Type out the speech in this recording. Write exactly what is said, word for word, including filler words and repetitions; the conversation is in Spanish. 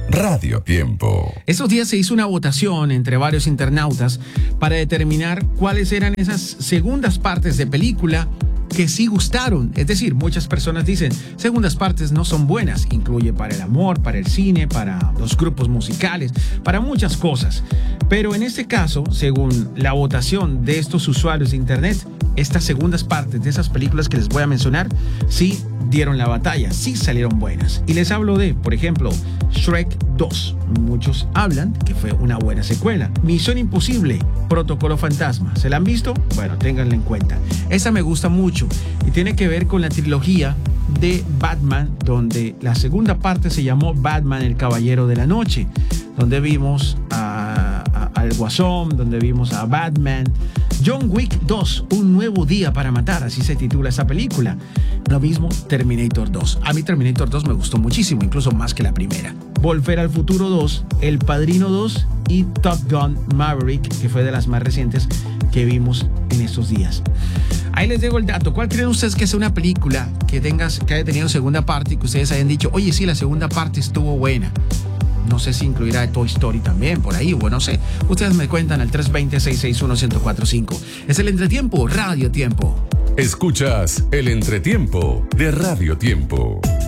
Radio Tiempo. Estos días se hizo una votación entre varios internautas para determinar cuáles eran esas segundas partes de película que sí gustaron. Es decir, muchas personas dicen segundas partes no son buenas. Incluye para el amor, para el cine, para los grupos musicales, para muchas cosas. Pero en este caso, según la votación de estos usuarios de internet, estas segundas partes de esas películas que les voy a mencionar sí dieron la batalla, sí salieron buenas. Y les hablo de, por ejemplo, Shrek dos. Muchos hablan que fue una buena secuela. Misión Imposible, Protocolo Fantasma. ¿Se la han visto? Bueno, ténganla en cuenta. Esa me gusta mucho y tiene que ver con la trilogía de Batman, donde la segunda parte se llamó Batman, el Caballero de la Noche, donde vimos a, a, al Guasón, donde vimos a Batman. John Wick dos, Un Nuevo Día para Matar, así se titula esa película. Lo mismo Terminator dos. A mí Terminator dos me gustó muchísimo, incluso más que la primera. Volver al Futuro dos, El Padrino dos y Top Gun Maverick, que fue de las más recientes que vimos en estos días. Ahí les dejo el dato. ¿Cuál creen ustedes que sea una película que, tengas, que haya tenido segunda parte y que ustedes hayan dicho, oye, sí, la segunda parte estuvo buena? No sé si incluirá Toy Story también por ahí, o no sé. Ustedes me cuentan al tres dos cero, seis seis uno, uno cero cuatro cinco. Es el Entretiempo, Radio Tiempo. Escuchas el Entretiempo de Radio Tiempo.